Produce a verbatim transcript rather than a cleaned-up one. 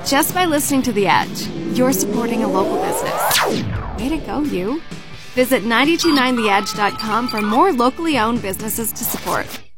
Just by listening to The Edge, you're supporting a local business. Way to go, you. Visit nine two nine the edge dot com for more locally owned businesses to support.